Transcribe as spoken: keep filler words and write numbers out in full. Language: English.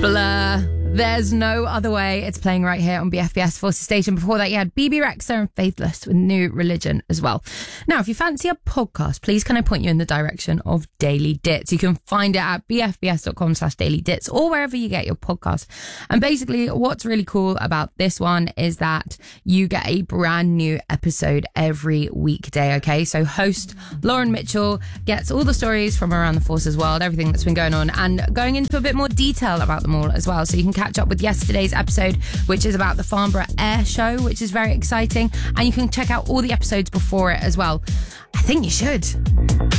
Blur. There's no other way. It's playing right here on B F B S Forces Station. Before that, you had B B Rexa and Faithless with New Religion as well. Now, if you fancy a podcast, please can I point you in the direction of Daily Dits? You can find it at bfbs.com slash daily dits or wherever you get your podcast. And basically, what's really cool about this one is that you get a brand new episode every weekday, okay? So host Lauren Mitchell gets all the stories from around the Forces world, everything that's been going on, and going into a bit more detail about them all as well. So you can catch up with yesterday's episode, which is about the Farnborough Air Show, which is very exciting, and you can check out all the episodes before it as well. I think you should.